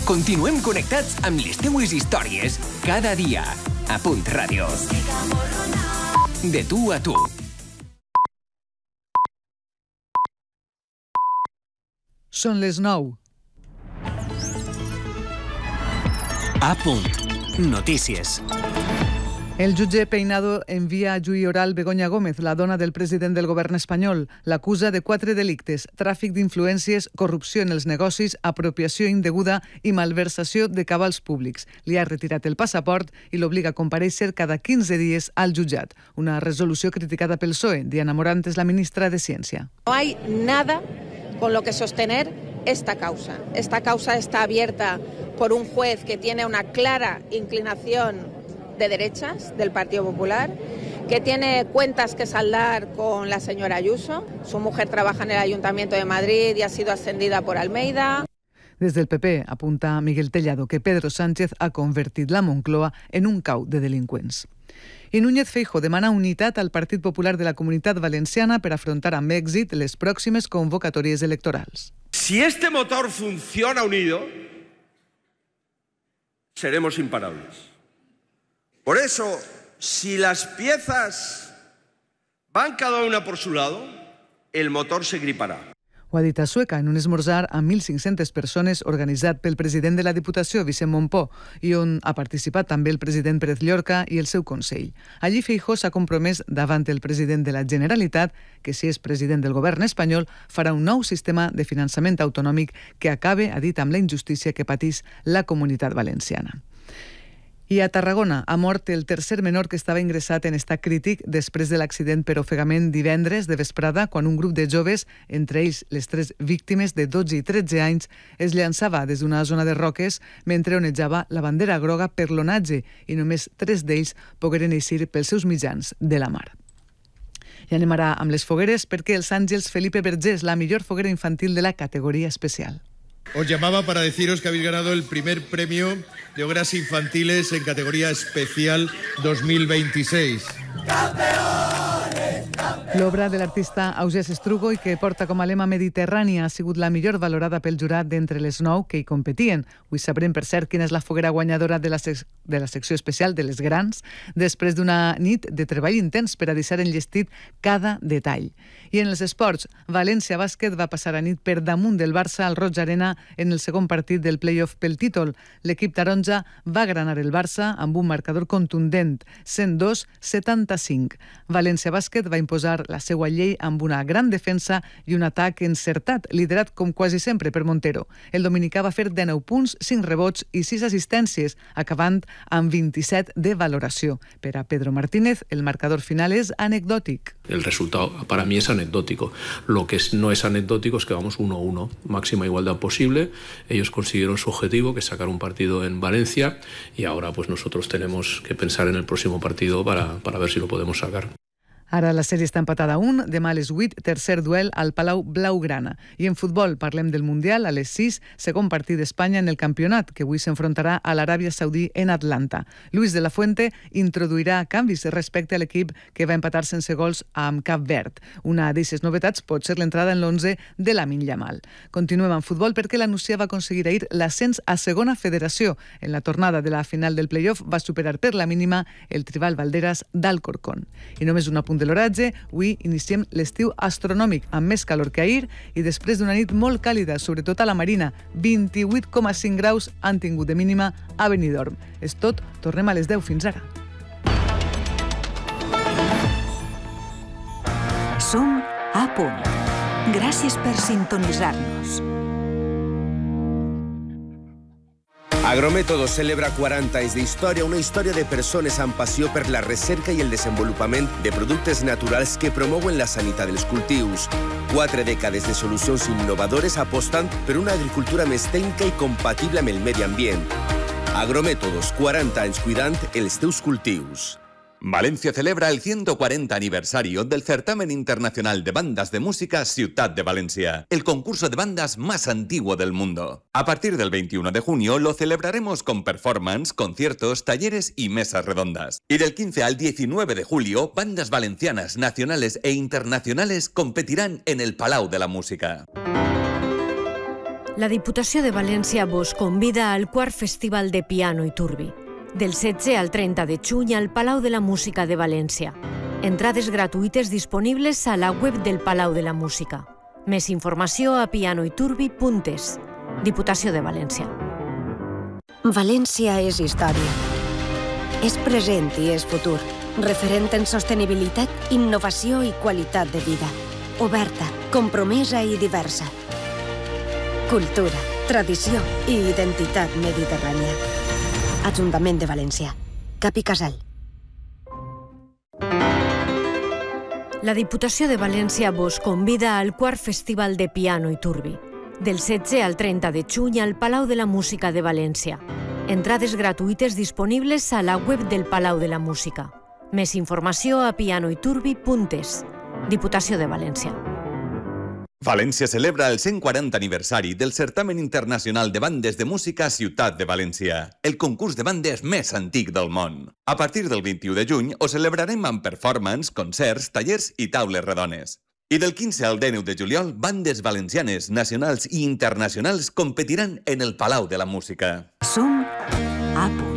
Continuem connectats amb les teues històries cada dia a Punt Ràdio. De tu a tu. Són les 9. A Punt. Notícies. El jutge Peinado envia a juí oral Begoña Gómez, la dona del president del govern espanyol. L'acusa de 4 delictes: tràfic d'influències, corrupció en els negocis, apropiació indeguda i malversació de cabals públics. Li ha retirat el passaport i l'obliga a comparèixer cada 15 dies al jutjat. Una resolució criticada pel PSOE. Diana Morant és la ministra de Ciència. No hay nada con lo que sostener esta causa. Esta causa está abierta por un juez que tiene una clara inclinación de derechas del Partido Popular, que tiene cuentas que saldar con la señora Ayuso. Su mujer trabaja en el Ayuntamiento de Madrid y ha sido ascendida por Almeida. Des del PP apunta Miguel Tellado que Pedro Sánchez ha convertit la Moncloa en un cau de delinqüents. I Núñez Feijóo demana unitat al Partit Popular de la Comunitat Valenciana per afrontar amb èxit les pròximes convocatòries electorals. Si este motor funciona unido, seremos imparables. Por eso, si las piezas van cada una por su lado, el motor se gripará. Ho ha dit a Sueca en un esmorzar amb 1.500 persones organitzat pel president de la Diputació, Vicent Montpó, i on ha participat també el president Pérez Llorca i el seu Consell. Allí Feijóo s'ha compromès davant el president de la Generalitat que, si és president del govern espanyol, farà un nou sistema de finançament autonòmic que acabe, ha dit, amb la injustícia que patís la Comunitat Valenciana. I a Tarragona ha mort el tercer menor que estava ingressat en estat crític després de l'accident per ofegament divendres de vesprada, quan un grup de joves, entre ells les 3 víctimes de 12 i 13 anys, es llançava des d'una zona de roques mentre onejava la bandera groga per l'onatge i només 3 d'ells pogueren eixir pels seus mitjans de la mar. I anem ara amb les fogueres perquè els Àngels Felipe Vergés, la millor foguera infantil de la categoria especial. Os llamaba para deciros que habéis ganado el primer premio de hogueras infantiles en categoría especial 2026. L'obra de l'artista Augès Estrugo i que porta com a lema Mediterrània ha sigut la millor valorada pel jurat d'entre les 9 que hi competien. Avui sabrem, per cert, quina és la foguera guanyadora de la secció especial de les grans, després d'una nit de treball intens per a deixar enllestit cada detall. I en els esports, València Bàsquet va passar a nit per damunt del Barça al Roig Arena en el segon partit del play-off pel títol. L'equip taronja va granar el Barça amb un marcador contundent, 102-75. València Bàsquet va imposar la seva llei amb una gran defensa i un atac encertat, liderat com quasi sempre per Montero. El dominicà va fer 19 punts, 5 rebots i 6 assistències, acabant amb 27 de valoració. Per a Pedro Martínez, el marcador final és anecdòtic. El resultado para mí es anecdótico. Lo que no es anecdótico es que vamos 1-1, máxima igualdad posible. Ellos consiguieron su objetivo, que es sacar un partido en Valencia, y ahora pues nosotros tenemos que pensar en el próximo partido para ver si lo podemos sacar. Ara la sèrie està empatada a 1, demà a les 8, tercer duel al Palau Blaugrana. I en futbol parlem del Mundial a les 6, segon partit d'Espanya en el campionat, que avui s'enfrontarà a l'Aràbia Saudí en Atlanta. Luis de la Fuente introduirà canvis respecte a l'equip que va empatar sense gols amb Cap Verd. Una d'aquestes novetats pot ser l'entrada en l'11 de Lamine Yamal. Continuem amb futbol perquè la Nucía va aconseguir ahir l'ascens a segona federació. En la tornada de la final del play-off va superar per la mínima el Tribal Valderas d'Alcorcón. I només un apunt de l'oratge, avui iniciem l'estiu astronòmic amb més calor que ahir i després d'una nit molt càlida, sobretot a la Marina. 28,5 graus han tingut de mínima a Benidorm. És tot, tornem a les 10. Fins ara. Som a punt. Gràcies per sintonitzar-nos. Agrométodos celebra 40 anys d'història, una història de persones amb passió per la recerca i el desenvolupament de productes naturals que promouen la sanitat dels cultius. 4 dècades de solucions innovadores apostant per una agricultura més tècnica i compatible amb el medi ambient. Agrométodos, 40 anys cuidant els teus cultius. Valencia celebra el 140 aniversario del Certamen Internacional de Bandas de Música Ciutat de Valencia, el concurso de bandas más antiguo del mundo. A partir del 21 de junio lo celebraremos con performance, conciertos, talleres y mesas redondas. Y del 15 al 19 de julio, bandas valencianas, nacionales e internacionales competirán en el Palau de la Música. La Diputació de València vos convida al quart Festival de Piano i Turbi, del 16 al 30 de juny al Palau de la Música de València. Entrades gratuïtes disponibles a la web del Palau de la Música. Més informació a pianoiturbi.es. Diputació de València. València és història. És present i és futur. Referent en sostenibilitat, innovació i qualitat de vida. Oberta, compromesa i diversa. Cultura, tradició i identitat mediterrània. Ajuntament de València. Cap i Casal. La Diputació de València vos convida al quart Festival de Piano i Turbi, del 16 al 30 de juny al Palau de la Música de València. Entrades gratuïtes disponibles a la web del Palau de la Música. Més informació a pianoiturbi.es. Diputació de València. València celebra el 140 aniversari del Certamen Internacional de Bandes de Música Ciutat de València, el concurs de bandes més antic del món. A partir del 21 de juny ho celebrarem amb performance, concerts, tallers i taules redones. I del 15 al 19 de juliol, bandes valencianes, nacionals i internacionals competiran en el Palau de la Música. Som a punt.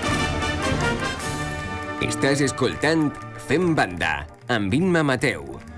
Estàs escoltant Fem Banda, amb Imma Mateu.